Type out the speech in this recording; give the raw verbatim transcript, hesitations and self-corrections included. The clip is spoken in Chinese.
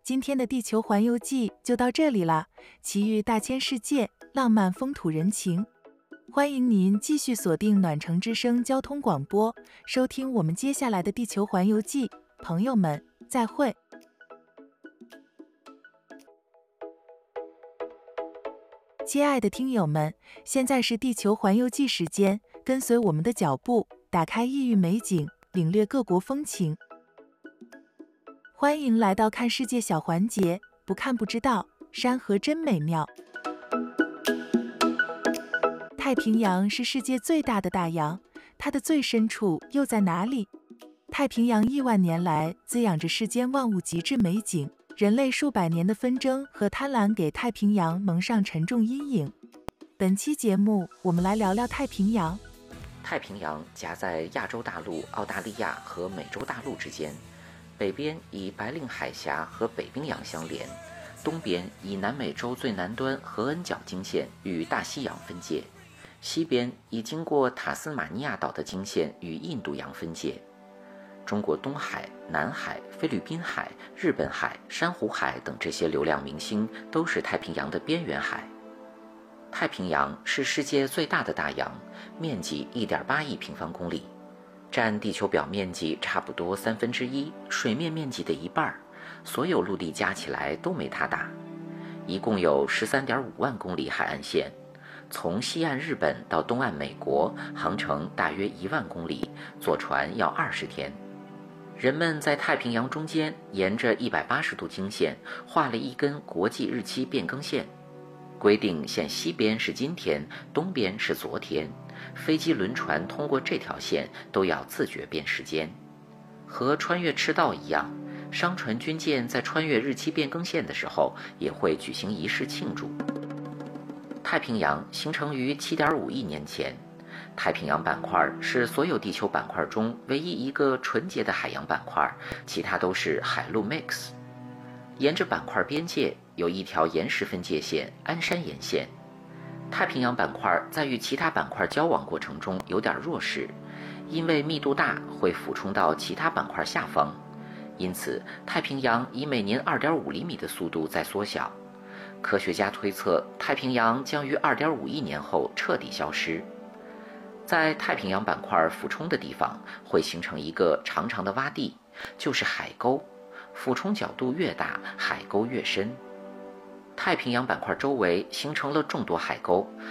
今天的地球环游记就到这里啦，奇遇大千世界，浪漫风土人情。欢迎您继续锁定暖城之声交通广播，收听我们接下来的地球环游记。朋友们，再会。亲爱的听友们，现在是地球环游记时间，跟随我们的脚步，打开异域美景，领略各国风情。欢迎来到看世界小环节，不看不知道，山河真美妙。太平洋是世界最大的大洋，它的最深处又在哪里？太平洋亿万年来滋养着世间万物极致美景，人类数百年的纷争和贪婪给太平洋蒙上沉重阴影。本期节目，我们来聊聊太平洋。 太平洋夹在亚洲大陆、澳大利亚和美洲大陆之间，北边以白令海峡和北冰洋相连，东边以南美洲最南端合恩角经线与大西洋分界，西边以经过塔斯马尼亚岛的经线与印度洋分界。中国东海、南海、菲律宾海、日本海、珊瑚海等这些流量明星都是太平洋的边缘海。太平洋是世界最大的大洋，面积 一点八亿平方公里，占地球表面积差不多三分之一，水面面积的一半，所有陆地加起来都没它大。一共有 十三点五万公里海岸线，从西岸日本到东岸美国，航程大约一万公里，坐船要二十天。人们在太平洋中间沿着一百八十度经线画了一根国际日期变更线，规定线西边是今天，东边是昨天，飞机轮船通过这条线都要自觉变时间。和穿越赤道一样，商船军舰在穿越日期变更线的时候也会举行仪式庆祝。太平洋形成于 七点五亿年前，太平洋板块是所有地球板块中唯一一个纯洁的海洋板块，其他都是海陆 mix。 沿着板块边界有一条岩石分界线鞍山岩线。太平洋板块在与其他板块交往过程中有点弱势，因为密度大会俯冲到其他板块下方，因此太平洋以每年 二点五厘米的速度在缩小。科学家推测太平洋将于 二点五亿年后彻底消失。在太平洋板块俯冲的地方会形成一个长长的洼地，就是海沟，俯冲角度越大，海沟越深。太平洋板块周围形成了众多海沟，